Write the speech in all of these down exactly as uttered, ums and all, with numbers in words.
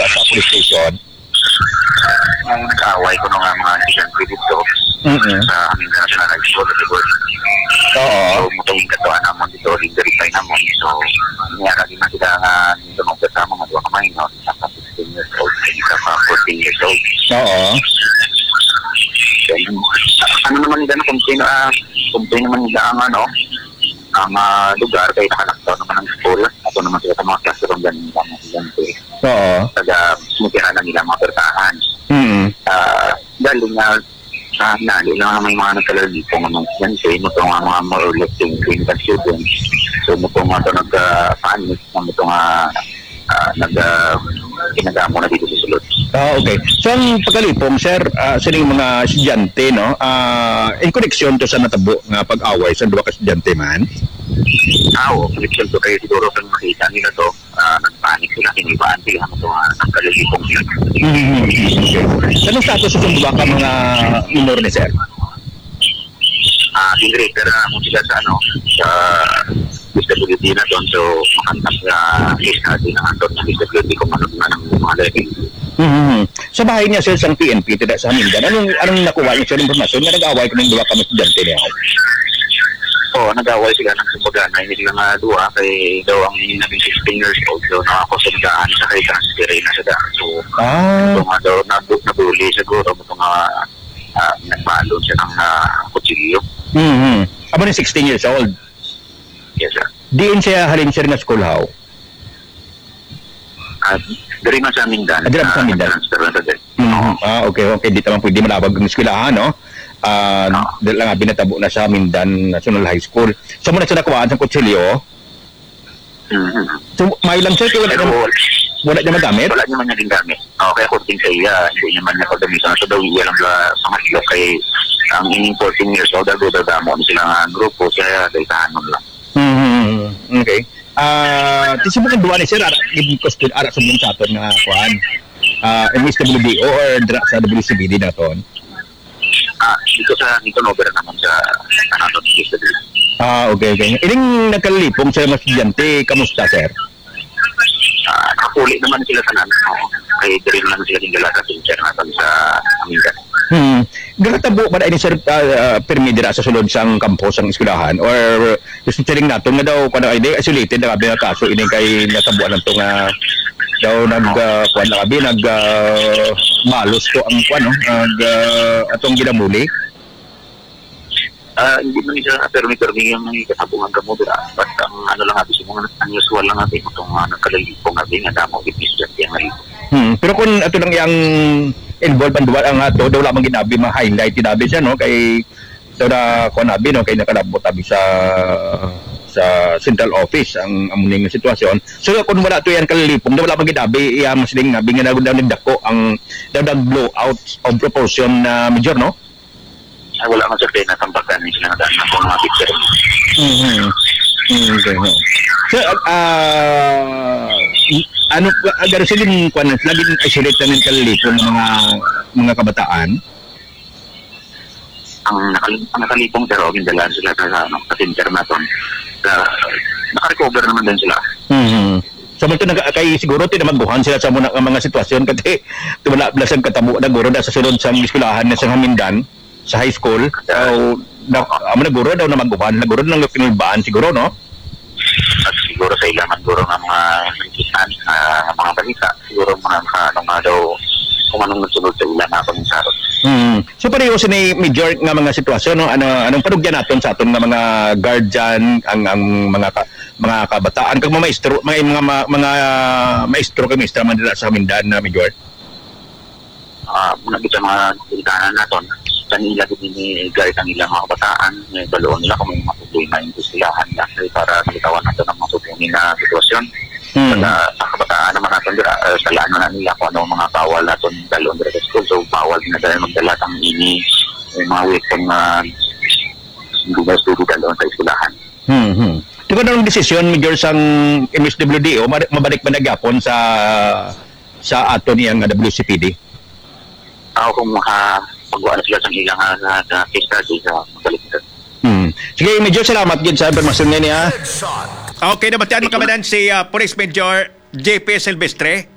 sa police station? Ang nag-away ko nung mga estudyante dito Mm-hmm. sa aming national high school. Oo. So, mutawing katuan naman dito, rin-verify naman. So, nangyara din na sila nga dito nung kasama mga dua kamay, no? Isa pa sixteen years old, isa pa fourteen years old. Oo. Then, ano naman nila na kung sino, ah, kung sino naman nila ang ano, ang uh, lugar kay nakalaktaw naman ng school. Ako naman sila sa mga classroom ganun lang mga estudyante. Oo. Taga, sumutira na nila mga pertahan. Mm-hmm. Uh, dahil nga, sa nali lang may mga nagkalali po ng estudyante, mo ito nga mga more or less yung clinical students. So, mo ito nga ito nag-panic, mo ito nga uh, nag-kinagamo na dito sa sulod. Ah, okay. So, ang pagkalipong, sir, uh, sa mga estudyante, no, uh, in connection to sa natabo nga pag-away sa dua ka estudyante man? Ah, oo. Connection to kayo siguro kung makita nila to, uh, nag-panic sila, kinibaan sila ng mga nagkalalipong sila. Mm-hmm. Okay. Anong status itong dua ka mga minor ni sir? Ah, uh, grader na mo sila sa ano, sa D S W D na doon. So, makantas na case natin na doon sa D S W D kung ano na ng mga level. Mm-hmm. Sa bahay niya, sir, sa P N P, tidak sa Mindan, anong, anong nakuha niyo, sir, informasyon na nag-away ko ng dua ka estudyante niya? Oo, oh, nag-away sila ng sumbagan na hindi sila nga dua kay daw ang naging sixteen years old. So, nakakusundahan sa kay transferay na siya. So, ah. ito nga daw, nabuli siguro, ito nga uh, nagbalon siya ng uh, kutsilyo. Mm-hmm. Aba na sixteen years old? Yes, sir. Diin siya halin sir na school how? At dari man sa Mindan. Ah, dari man sa Mindan. Transfer na din. Mm-hmm. Ah, okay, okay. Di naman pwede malabag ng eskwelahan, no? Uh, no. Dahil nga binatabo na sa Mindan National High School. So, muna siya nakuhaan sa kutsilyo? Mm-hmm. So, may lang sir, wala niya, wala niya magamit? Wala niya man niya din gamit. Okay, according sa iya, hindi niya man niya pagdamisan. So, daw iya lang ba sa masilok kay ang ining fourteen years old, daw daw damo sila nga grupo, siya daw tahanon lang. Mm-hmm. Okay. Ah, uh, tisibukan duwa ni sir, ara, custod, ara sa buong saton nga kuhaan. Ah, uh, M S W D O or dra sa W C B D na ton? Ah, dito sa dito no pero naman sa ano to dito. Ah, okay, okay. Ining nagkalipong sa mga estudyante, kamusta, sir? Ah, nakapuli naman sila sa nan. Kay dire naman sila din dala sa teacher natin sa Amiga. Hmm. Garatabo ba ini sir uh, permi dira sa sulod sang campus ang eskwelahan or gusto tiling nato nga daw kada ide isolated na nga kaso ini kay natabuan lang to nga daw nag uh, kuan na kabi nag uh, malos to ang kuan no nag uh, atong ginamuli. Ah, uh, hindi man siya permi-permi yung katabungan kamo dira. Basta ang ano lang abi mo unusual lang natin itong uh, nagkalalipong abi nga damo gipisyan yang ali. Hmm, pero kung ato lang yang involved ang duwa ang ato daw lamang ginabi ma-highlight tinabi siya no kay daw na kuan abi no kay nakalabot abi sa sa central office ang amuning sitwasyon. So kung wala to yan kalalipong daw lamang ginabi iya masling abi nga daw nagdako ang daw nag blow out of proportion na uh, major no. Ay, wala man sa kaya natampakan ni sila na ng mga picture. Mm-hmm. Okay, no. So, uh, ano, agad sila yung kwan, laging isolate namin kalalipong ng mga mga kabataan? Ang, nakal ang nakalipong pero gindalaan sila sa ano, sa internaton. Uh, nakarecover naman din sila. Mm-hmm. So, ito na kay siguro tinamaguhan sila sa muna mga sitwasyon kasi wala blasang katamo na guro na sa sunod sa eskwelahan na sa Hamindan sa high school. So, na, amo na guro daw na maguhan na guro nang pinulbaan siguro, no? At siguro sa ilaman guro ng mga nagkisan, uh, mga balita, siguro mga ano nga daw kung anong nagsunod sa ilan na akong sarot. Hmm. So pareho sa ni major nga mga sitwasyon no ano anong parugyan naton sa aton nga mga guardian ang ang mga ka, mga kabataan kag mga maestro mga mga mga, mga maestro kag maestra man dira sa Mindan na major. Ah, uh, muna kita mga tindahan naton kanila din ni guide ang ilang mga kabataan, may baloon nila kung may problema yung silahan na para malitawan natin ang mga supunin na sitwasyon. Hmm. Sa, sa kabataan naman natin dira, uh, sa lano na nila kung ano mga bawal natin baloon dira sa school. So, bawal na dahil magdala ng ini, yung mga weapon na hindi na study baloon sa iskulahan. Hmm, hmm. Di ba nung desisyon, Major, sang M S W D o mabalik ba nagyapon sa sa ato niyang W C P D? Ako kung maka pagwala sila sa ilang na uh, case study sa balik nito. Hmm. Sige, Major, salamat din sa informasyon nga niya. Okay, nabatian mo kamanan si uh, Police Major J P Silvestre.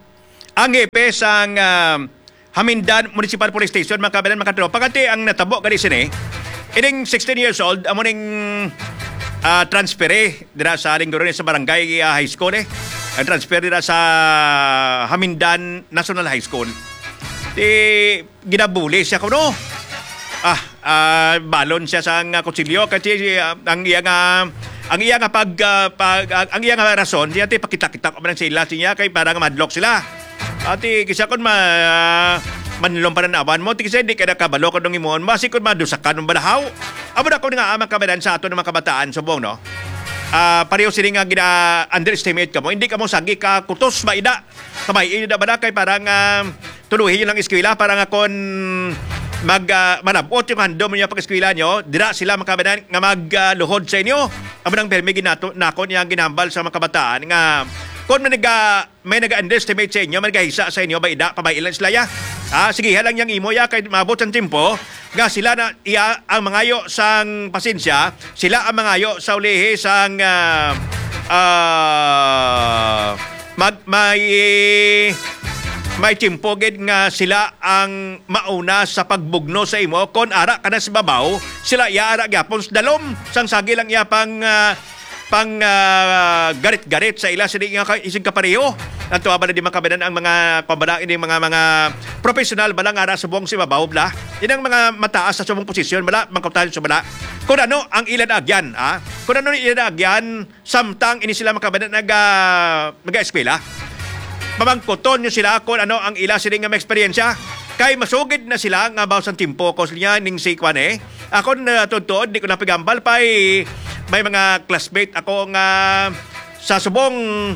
ang hepe sang uh, Hamindan Municipal Police Station, mga kabanan, mga katropa. Pagkati ang natabo kani sini, ining sixteen years old, amo ning uh, transfer eh, dira sa linggo sa barangay uh, high school eh. Ang transfer dira sa Hamindan National High School. Di ginabuli siya kuno. Ah, uh, balon siya sa uh, kutsilyo kasi uh, ang iyang uh, ang iyang pag, uh, pag uh, ang iyang rason diya ti pakita-kita ko man sila siya kay parang madlock sila. Ati kisa kon ma uh, manlom pa na awan mo ti kisa di kada kabalo kadong imon masikod madusakan ng balahaw. Amo na ko nga ama kabadan sa ato ng mga kabataan subong no. Uh, pareho sila nga gina underestimate ka mo, hindi ka mo sagi ka kutos maida kamay ida ba kay parang uh, tuluhin lang eskwela parang akon mag uh, manabot yung handom niya pag-eskwela nyo, dira sila makabanan nga magluhod uh, sa inyo. Amo nang permi ginato nako niya ginambal sa mga kabataan nga kung may naga may naga-underestimate sa inyo, may nagahisa sa inyo ba ida pabailan sila ya. Ah, sige halang yang imo ya kay maabot ang tempo nga sila na iya ang mangayo sang pasensya, sila ang mangayo sa ulihi sang uh, uh, mag may may timpogid nga sila ang mauna sa pagbugno sa imo kon ara kana sa babaw sila iaara gyapon sa dalom sang sagi lang iya pang uh, pang uh, garit-garit sa ila sila nga isig kapareho nanto ba na di makabanan ang mga pambala ini mga mga professional bala nga ara sa buong si babaw bla inang mga mataas sa subong posisyon bala mangkautal sa bala kung ano ang ilan agyan ah kung ano ilan agyan samtang ini sila makabanan naga naga-eskwela mamangkoton nyo sila kung ano ang ila siling nga may eksperyensya. Kay masugid na sila nga bawas ang timpo ko niya ning si Kwan eh. Ako na totoo, di ko napigambal pa eh. May mga classmate ako nga sa subong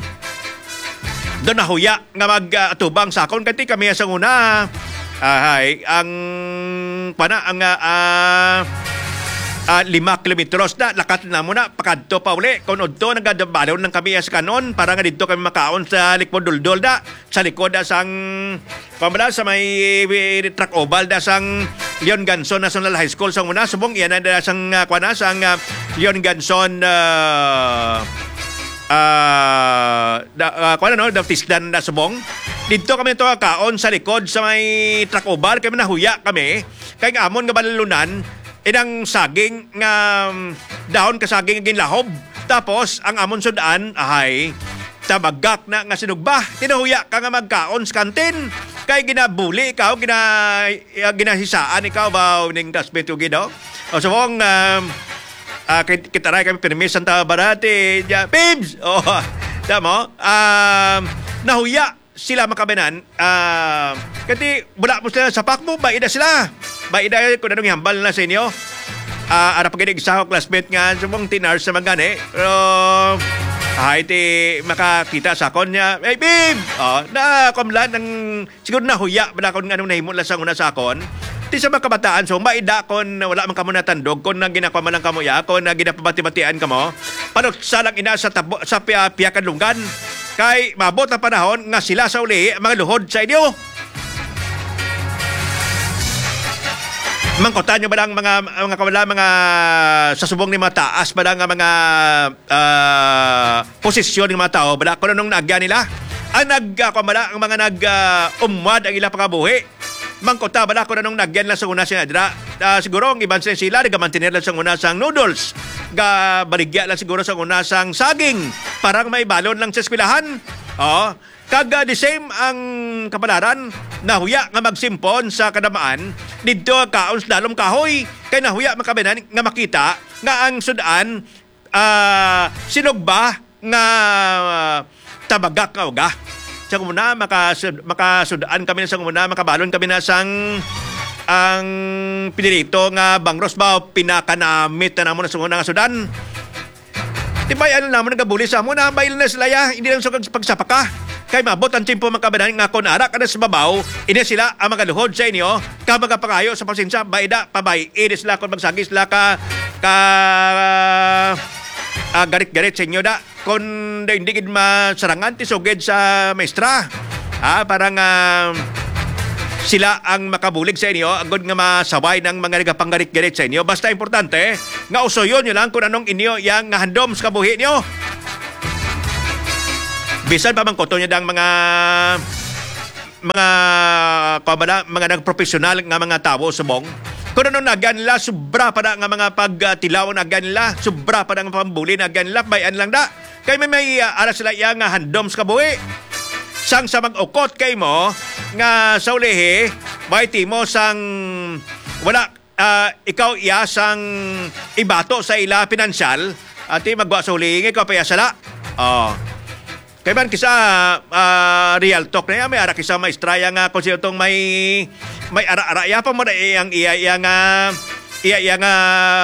doon nahuya nga mag-atubang sa akon. Kasi kami sa una, uh, ay, ang pana, ang uh, Uh, lima kilometros na lakat na muna pakadto pa uli kung udto nagadabalon ng kami sa kanon para nga dito kami makaon sa likod duldol da sa likod da sang pamala sa may truck oval da sang Leon Ganson National High School sa una subong iyan na da sang uh, kwana sang uh, Leon Ganson uh, uh, da, uh, kwana no da Tisdan da subong dito kami to kaon sa likod sa may truck oval kami nahuya kami kay amon nga balalunan inang saging nga um, dahon ka saging nga ginlahob. Tapos ang amon sudaan ay tabagak na nga sinugba. Tinahuya ka nga magkaon sa kantin. Kay ginabuli ikaw, gina, uh, ginahisaan ikaw ba ning dasbet yung gino. O so kung um, uh, kitaray kami permis ang tabarate. Ja, Pibs! O, oh, tamo. Um, nahuya sila makabanan. Uh, kasi wala mo sila sa pakmo, baida sila. Baida kung anong hambal na sa inyo. Uh, ara paginig sa ako classmate nga sumong tinars sa mga gani. Pero ay ti makakita sa akon niya. Hey babe! Oh, na kumlan ng siguro na huya bala kung anong nahimon lang sa una sa akon. Ti sa mga kabataan so maida kon wala man kamo natandog kon nang ginakwa man lang kamo ya kon na ginapabati-batian kamo. Panot salang ina sa tabo, sa piya, piyakan lunggan. Kay mabot ang panahon nga sila sa uli mga luhod sa inyo. Mangkotan nyo ba lang mga mga kawala mga sa subong ni mga taas ba lang mga uh, posisyon ng mga tao ba lang kung anong naagyan nila ang nagkakamala ang mga nag-umwad uh, ang ilang pangabuhi mangkota ba lang kung anong naagyan lang sa una siya dira uh, siguro ang iban sila nagamantinir lang sa una sang noodles ga baligya lang siguro sa una sang saging parang may balon lang sa eskwelahan oh kaga the same ang kapalaran nahuya nga magsimpon sa kadamaan didto kaon sa dalom kahoy kay nahuya makabenan nga makita nga ang sudan uh, sinugba nga uh, tabagak nga uga sa kumuna makasud, makasudaan kami na sa kumuna makabalon kami na sang ang pinirito nga bangros ba pinakanamit na namo na sa kumuna nga sudan tibay ano naman nagabuli sa mo na bail na sila ya hindi lang sa pagsapaka kay mabot ang timpo makabanan nga kon ara kada sa babaw ini sila ang magaluhod sa inyo ka magapangayo sa pasensya baida pabay ini sila kon magsagis sila ka ka uh, garit-garit sa inyo da kon hindi gid masarangan ti sugid sa maestra ah parang uh, sila ang makabulig sa inyo agud nga masaway ng mga nagapanggarit-garit sa inyo basta importante nga usoyon nyo lang kung anong inyo yang handom sa kabuhi nyo bisan pa man koto niya dang mga mga kabala, mga nagprofesional nga mga tawo subong. Kung ano na ganla, sobra pa na nga mga pagtilaw na ganla, sobra pa na nga pambuli na ganla, bayan lang da. Kaya may may uh, aras sila iya nga handom sa kabuhi. Sang sa mag-ukot kay mo, nga sa ulihi, may timo sang wala, uh, ikaw iya sang ibato sa ila pinansyal, at magwa sa ulihi, ikaw pa iya sala. Oh. Kaya man kisa uh, real talk na yan, may ara kisa maestraya nga kung siya itong may may ara-ara. Iya pa mo na iyang iya iya nga iya iya nga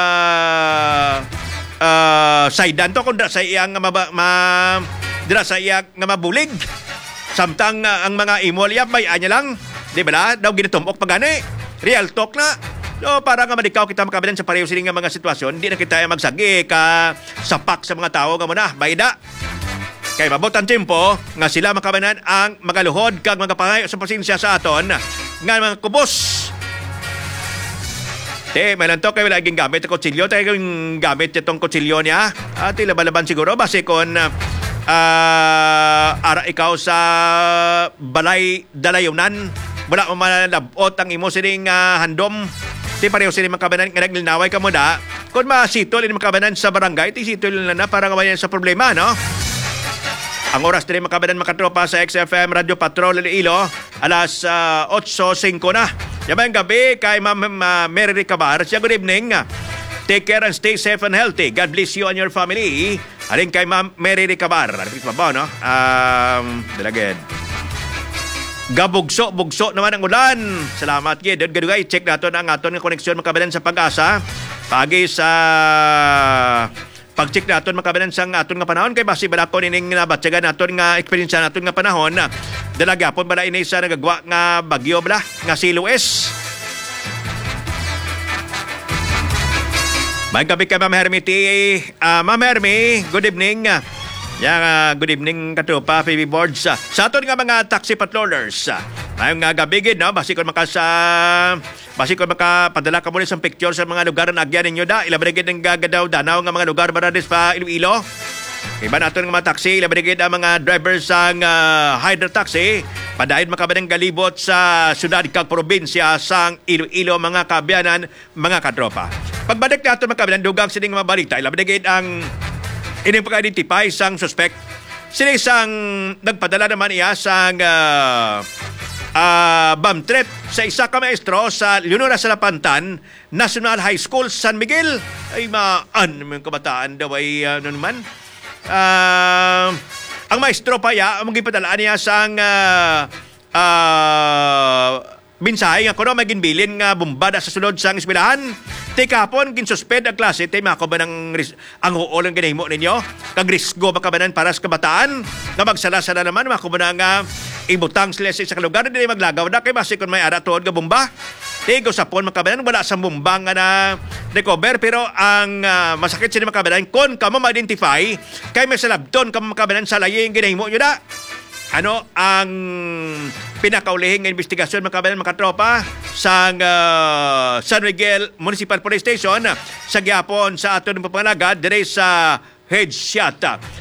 uh, saidan to kung da sa iyang ma, ma dira sa iyang nga mabulig. Samtang uh, ang mga imol iya may anya lang. Di ba na? Daw ginitumok pa gani. Real talk na. So, para nga madikaw kita makabilan sa pareho siling nga mga sitwasyon, hindi na kita magsagi ka sapak sa mga tao nga muna. Bayda. Kay mabot ang tempo nga sila makabanan ang magaluhod kag mga pangayo sa pasensya sa aton nga mga kubos. Te, may lantok kayo laging gamit ang kutsilyo. Tayo yung gamit itong kutsilyo niya. At ilabalaban siguro base kung uh, ara ikaw sa balay dalayunan. Wala mo manalabot ang imo sining uh, handom. Ti pareho sining makabanan nga naglinaway ka mo da. Kung masitol ini makabanan sa barangay, ti sitol na na para kabayan sa problema, no? Ang oras din makabanan makatropa sa X F M Radio Patrol Iloilo, alas uh, eight oh five na. Yamayang gabi kay Ma'am uh, Mary Ricabar. Siya, good evening. Take care and stay safe and healthy. God bless you and your family. Aling kay Ma'am Mary Ricabar. Ano pa ba, no? Um, dalagad. Gabugso-bugso naman ang ulan. Salamat, Gid. Gadugay, check natin ang aton ng koneksyon makabanan sa Pag-asa. Pagi sa pag-check natin makabanan sa aton nga panahon. Kay basi bala ko nining nabatsagan natin nga eksperyensya natin nga panahon. Dalagapon bala ini sa nagagwa nga bagyo bala nga si Luis. May gabi kay Ma'am Hermy T. Uh, Ma'am Hermy, good evening. Yan, uh, good evening katropa, P B Boards. Uh, sa aton nga mga taxi patrollers, uh, ngayong nga gabigid, no? Basi ko makasa, basi ko makapadala ka muna sa picture sa mga lugar na agyan ninyo da. Ilabarigid ng gagadaw, danaw nga mga lugar maradis pa Iloilo. Iba natin nga mga taxi, ilabarigid ang mga drivers sang uh, Hydra Taxi. Padayon makabadang galibot sa syudad kag probinsya sang Iloilo, mga kabiyanan, mga katropa. Pagbalik natin makabilang dugang sining mga balita, ilabarigid ang ining pag-identify sang suspect. Sila isang nagpadala naman iya sang uh, uh, bomb threat sa isa ka maestro sa Leonora Salapantan National High School, San Miguel. Ay maan naman kabataan daw ay ano naman. Uh, ang maestro pa ya, ang magipadalaan niya sang uh, uh, mensahe nga kuno maging bilin nga bumbada sa sulod sang eskwelahan. Tay kapon ginsuspend ang klase, tay mako ba ng ang huol ang ginahimo ninyo? Kag risgo ba kabanan para sa kabataan? Nga magsala-sala naman mako ba nga ibutang sila sa isang lugar dili maglagaw na kay basi kun may ara tuod nga bomba. Tay gusapon makabanan wala sa bomba nga na recover, pero ang uh, masakit sila makabanan kon kamo ma-identify kay may salabton kamo makabanan sa laying ginahimo nyo da. Ano ang pinakaulihing investigasyon makabalan makatropa sa uh, San Miguel Municipal Police Station sa gyapon sa aton ng papanagad dire sa headshot.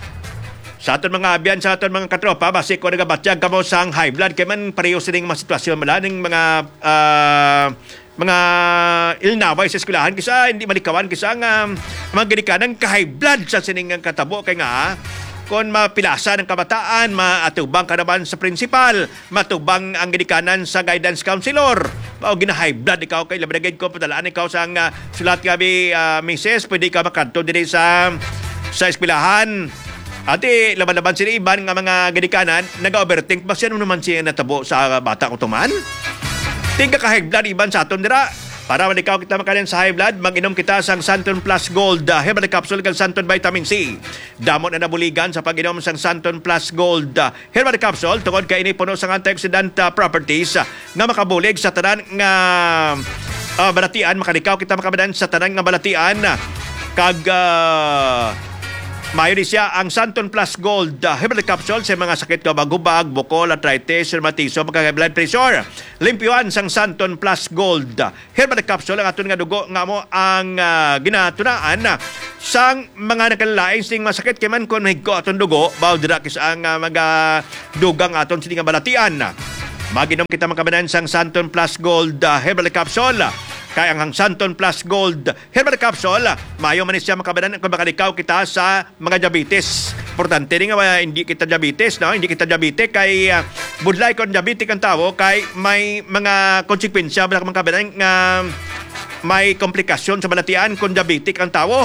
Sa aton mga abyan, sa aton mga katropa, basi ko nagabatyag kamo sang high blood kay man pareho sining mga sitwasyon mala ning mga uh, mga ilnaway sa eskwelahan kisa hindi malikawan kisa nga um, mga ginikanan ka high blood sa sining katabo kay nga kung mapilasa ng kabataan, maatubang ka naman sa principal, matubang ang ginikanan sa guidance counselor. O gina-high blood ikaw kay labadagay ko, padalaan ikaw sa uh, sulat gabi, uh, misis, pwede ka makanto din sa sa eskwelahan. Ati, laban-laban sila iban nga mga ginikanan, nag-overthink, ba siya naman siya natabo sa bata ko tuman? Tingka ka high blood iban sa aton dira. Para malikaw kita makalan sa high blood, mag-inom kita sang Santon Plus Gold uh, Herbal Capsule kag Santon Vitamin C. Damot na nabuligan sa pag-inom sang Santon Plus Gold uh, Herbal Capsule tungod kay ini puno sang antioxidant uh, properties uh, nga makabulig sa tanan nga uh, balatian. Makalikaw kita makabadan sa tanan nga balatian uh, kag uh, mayo ni siya ang Santon Plus Gold uh, Herbal Capsule sa mga sakit ka bagubag, bukol, arthritis, rheumatism, mga blood pressure. Limpyuan sang Santon Plus Gold uh, Herbal Capsule ang aton nga dugo nga mo ang uh, ginatunaan uh, sang mga nakalaing sing masakit kay man kon mahigko aton dugo baw dira kis ang uh, mga dugang aton sining balatian. Maginom kita mga kabanan sang Santon Plus Gold uh, Herbal Capsule. Kaya ang Santon Plus Gold Herbal Capsule, mayo man siya mga kabanan kung makalikaw kita sa mga diabetes. Importante rin nga uh, hindi kita diabetes, no? Hindi kita diabetes kay uh, budlay kon diabetes ang tao kay may mga konsekwensya mga kabanan nga uh, may komplikasyon sa balatian kung diabetic ang tao.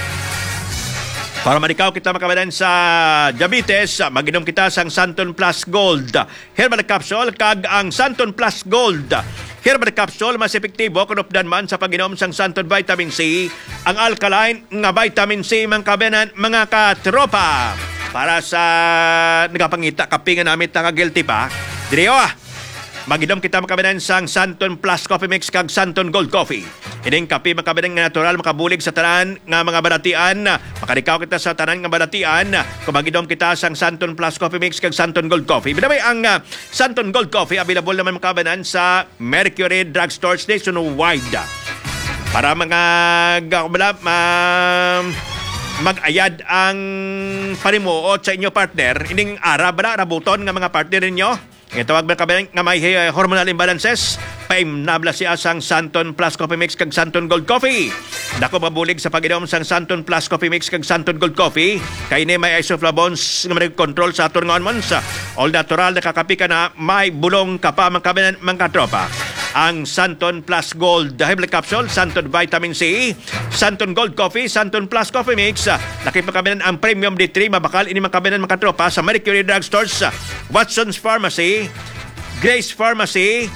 Para malikaw kita makabalan sa diabetes, maginom kita sang Santon Plus Gold Herbal Capsule kag ang Santon Plus Gold Herbal Capsule mas epektibo kung updan man sa pag-inom sang Santon Vitamin C, ang alkaline nga vitamin C mga kabanan mga katropa. Para sa nagapangita kapingan namin tanga guilty pa, direyo ah. Maginom kita makabanan sang Santon Plus Coffee Mix kag Santon Gold Coffee. Ining kape makabanan nga natural makabulig sa tanan nga mga balatian. Makalikaw kita sa tanan nga balatian kung maginom kita sang Santon Plus Coffee Mix kag Santon Gold Coffee. Binabay ang uh, Santon Gold Coffee available naman makabanan sa Mercury Drugstores nationwide. Para mga gakabala uh, mag-ayad ang panimuot sa inyo partner, ining ara bala rabuton nga mga partner ninyo. Itawag ba kabayan nga may uh, hormonal imbalances? Paimnabla siya sang Santon Plus Coffee Mix kag Santon Gold Coffee. Dako mabulig sa pag-inom sang Santon Plus Coffee Mix kag Santon Gold Coffee. Kay ni may isoflavones nga mag-control sa aton nga hormones. All natural na kakapi ka na may bulong ka pa mga kabayan mga tropa. Ang Santon Plus Gold Herbal Capsule, Santon Vitamin C, Santon Gold Coffee, Santon Plus Coffee Mix. Nakipagkabinan ang Premium D three, mabakal ini makabinan mga tropa sa Mercury Drugstores, Watson's Pharmacy, Grace Pharmacy,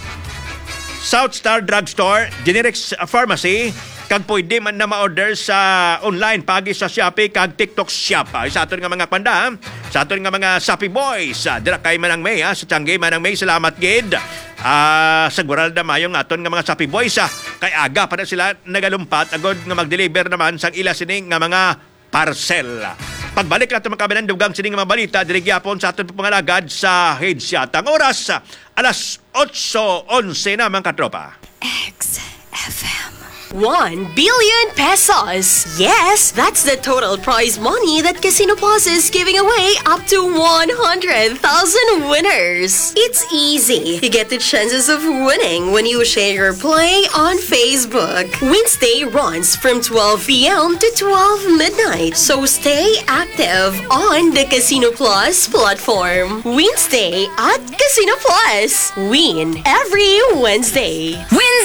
South Star Drugstore, Generics Pharmacy, kag pwede man na ma-order sa online pagi sa Shopee kag TikTok Shop. Ay, sa aton nga mga panda, sa aton nga mga Shopee Boys, dira kay Manang May, ha? Sa Tiangge Manang May, salamat gid. Ah, uh, segural na mayong aton nga mga Shopee Boys, ha? Kay aga pa na sila nagalumpat agod nga mag-deliver naman sang ila sining nga mga parcel. Pagbalik natin mga kabinan, dugang sining nga mga balita, dirigyapon sa aton pangalagad sa Headshot. Ang oras, alas eight eleven na mga katropa. X F M. One billion pesos. Yes, that's the total prize money that Casino Plus is giving away up to one hundred thousand winners. It's easy. You get the chances of winning when you share your play on Facebook. Wednesday runs from twelve p.m. to twelve midnight. So stay active on the Casino Plus platform. Wednesday at Casino Plus. Win every Wednesday. Wednesday.